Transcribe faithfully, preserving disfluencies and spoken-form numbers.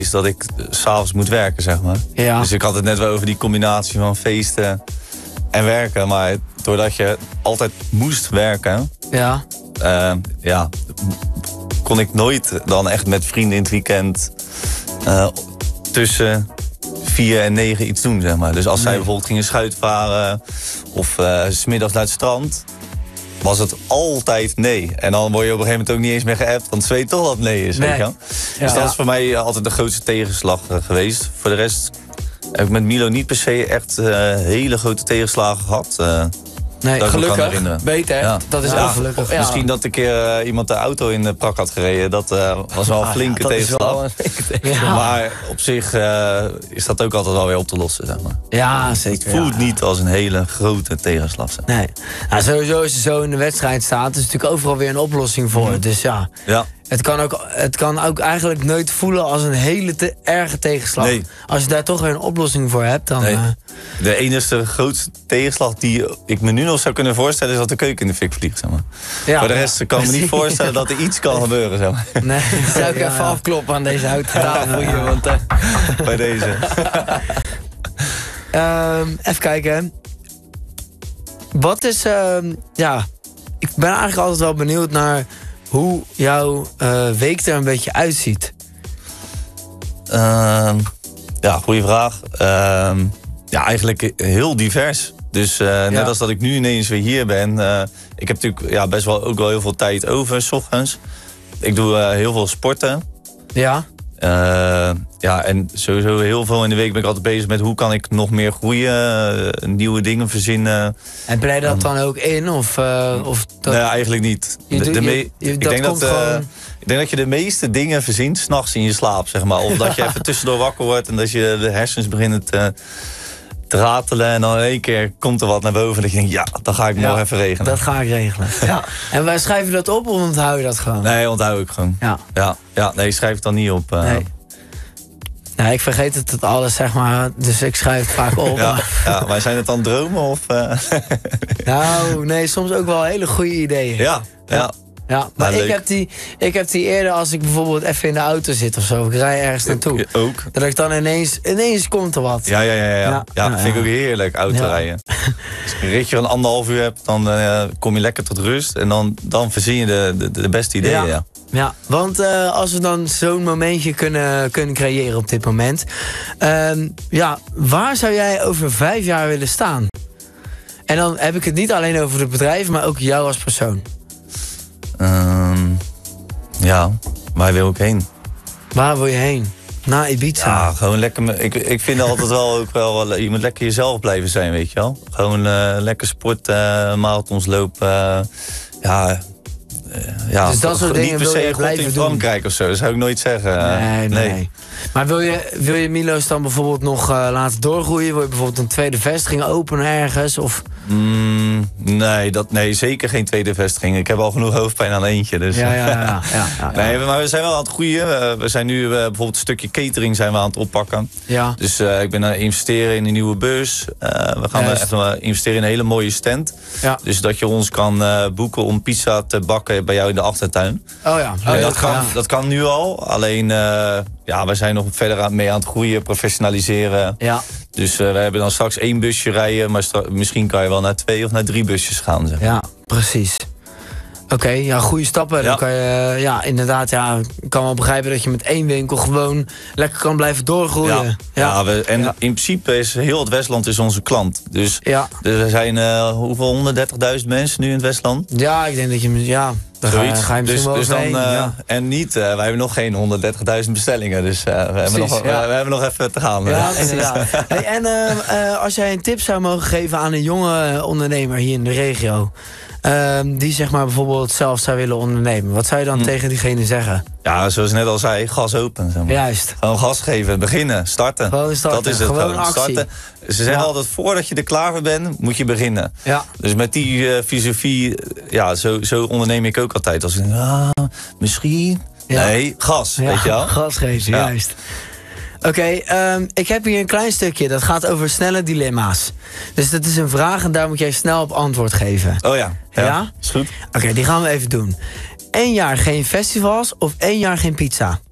is dat ik 's avonds moet werken, zeg maar. Ja. Dus ik had het net wel over die combinatie van feesten en werken. Maar doordat je altijd moest werken, Ja. uh, ja, kon ik nooit dan echt met vrienden in het weekend uh, tussen vier en negen iets doen, zeg maar. Dus als nee. zij bijvoorbeeld gingen schuitvaren of uh, 's middags naar het strand, was het altijd nee. En dan word je op een gegeven moment ook niet eens meer geappt, want ze weet toch dat het nee is. Nee. Weet je wel? Ja. Dus dat is voor mij altijd de grootste tegenslag uh, geweest. Voor de rest heb ik met Milo niet per se echt uh, hele grote tegenslagen gehad. Uh, Nee, gelukkig. Beter, ja. Dat is ja. ook gelukkig. Ja. Misschien dat een keer uh, iemand de auto in de prak had gereden. Dat uh, was wel een flinke ah, ja, tegenslag. Ja. Maar op zich uh, is dat ook altijd wel weer op te lossen, zeg maar. Ja, zeker. Het voelt ja. niet als een hele grote tegenslag. Zeg. Nee. Nou, sowieso als je zo in de wedstrijd staat, is natuurlijk overal weer een oplossing voor. Mm. Dus ja. Ja. Het kan, ook, het kan ook eigenlijk nooit voelen als een hele te erge tegenslag. Nee. Als je daar toch weer een oplossing voor hebt, dan... Nee. Uh... De enige grootste tegenslag die ik me nu nog zou kunnen voorstellen is dat de keuken in de fik vliegt, zeg maar. Ja, voor de rest ja. kan ik me niet voorstellen dat er iets kan gebeuren, zeg maar. Nee, dat zou ik ja, even ja. afkloppen aan deze houten tafel hier, want... Uh... Bij deze. um, even kijken. Wat is... Uh, ja, ik ben eigenlijk altijd wel benieuwd naar hoe jouw uh, week er een beetje uitziet. Uh, ja, goede vraag. Uh, ja, eigenlijk heel divers. Dus uh, net ja. als dat ik nu ineens weer hier ben. Uh, ik heb natuurlijk ja, best wel ook wel heel veel tijd over, 's ochtends. Ik doe uh, heel veel sporten. Ja. Uh, ja, en sowieso heel veel in de week ben ik altijd bezig met hoe kan ik nog meer groeien, uh, nieuwe dingen verzinnen. En plei je dat dan ook in? Of, uh, of dat... Nee, eigenlijk niet. Je de, doet, de me- je, je, ik, dat denk komt dat, uh, gewoon... ik denk dat je de meeste dingen verzint 's nachts in je slaap, zeg maar. Of dat je even tussendoor wakker wordt en dat je de hersens beginnen te, te ratelen. En dan in één keer komt er wat naar boven en dan denk je, ja, dan ga ik ja, nog even regelen. Dat ga ik regelen. Ja. En wij schrijven dat op of onthoud je dat gewoon? Nee, onthoud ik gewoon. Ja. Ja, ja, nee, schrijf het dan niet op. Uh, nee. Nou, ik vergeet het, het alles, zeg maar, dus ik schrijf het vaak op. Ja, ja, maar zijn het dan dromen of... Uh... Nou, nee, soms ook wel hele goede ideeën. Ja, ja. ja. Ja, maar nou, ik, heb die, ik heb die eerder als ik bijvoorbeeld even in de auto zit of zo. Of ik rij ergens naartoe. Ook. Dat ik dan ineens, ineens komt er wat. Ja, ja, ja. Ja, ja. ja, ja vind ik ook heerlijk, autorijden. Ja. Als je een ritje van anderhalf uur hebt, dan uh, kom je lekker tot rust. En dan, dan verzin je de, de, de beste ideeën, ja. ja. Ja, want uh, als we dan zo'n momentje kunnen, kunnen creëren op dit moment. Uh, ja, waar zou jij over vijf jaar willen staan? En dan heb ik het niet alleen over het bedrijf, maar ook jou als persoon. Um, ja, waar wil ik heen? Waar wil je heen? Naar Ibiza? Ja, gewoon lekker... Ik, ik vind altijd wel ook wel... Je moet lekker jezelf blijven zijn, weet je wel. Gewoon uh, lekker sporten, uh, marathons lopen. Uh, ja... Uh, ja, dus dat soort dingen wil je blijven in doen? Frankrijk of zo, dat zou ik nooit zeggen. Nee, nee. nee. Maar wil je, wil je Milo's dan bijvoorbeeld nog uh, laten doorgroeien? Wil je bijvoorbeeld een tweede vestiging openen ergens? Of? Mm, nee, dat, nee, zeker geen tweede vestiging. Ik heb al genoeg hoofdpijn aan eentje. Dus. Ja, ja, ja, ja, ja, ja. Nee, maar we zijn wel aan het groeien. We zijn nu uh, bijvoorbeeld een stukje catering zijn we aan het oppakken. Ja. Dus uh, ik ben aan het investeren in een nieuwe bus. Uh, we gaan yes. even investeren in een hele mooie stand. Ja. Dus dat je ons kan uh, boeken om pizza te bakken bij jou in de achtertuin. Oh ja. Oh, dat, kan, ja. dat kan nu al. Alleen, uh, ja, wij zijn nog verder aan, mee aan het groeien, professionaliseren. Ja. Dus uh, we hebben dan straks één busje rijden, maar stra- misschien kan je wel naar twee of naar drie busjes gaan. Zeg. Ja, precies. Oké, okay, ja, goede stappen. Ja. Dan kan je, ja, inderdaad, ja, ik kan wel begrijpen dat je met één winkel gewoon lekker kan blijven doorgroeien. Ja, ja. ja we, en ja. in principe is heel het Westland is onze klant. Dus, ja. dus er zijn uh, hoeveel honderddertigduizend mensen nu in het Westland? Ja, ik denk dat je, ja, daar ga, ga je dus, wel dus dan, uh, ja. En niet, uh, wij hebben nog geen honderddertigduizend bestellingen. Dus uh, we, precies, hebben nog, ja. we, we hebben nog even te gaan. Ja, inderdaad. Hey, en uh, uh, als jij een tip zou mogen geven aan een jonge ondernemer hier in de regio... Uh, die zeg maar bijvoorbeeld zelf zou willen ondernemen. Wat zou je dan hm. tegen diegene zeggen? Ja, zoals ik net al zei, gas open. Zeg maar. Juist. Gewoon gas geven, beginnen, starten. Gewoon starten. Dat is het gewoon. gewoon. Actie. Starten. Ze zeggen ja. altijd, voordat je er klaar voor bent, moet je beginnen. Ja. Dus met die uh, filosofie, ja, zo, zo onderneem ik ook altijd. Als ik denk, ah, misschien... Ja. Nee, gas, ja, weet je wel? Gas geven, ja. Juist. Oké, okay, um, ik heb hier een klein stukje. Dat gaat over snelle dilemma's. Dus dat is een vraag en daar moet jij snel op antwoord geven. Oh ja. Ja? Ja? Is goed. Oké, okay, die gaan we even doen. Eén jaar geen festivals of één jaar geen pizza?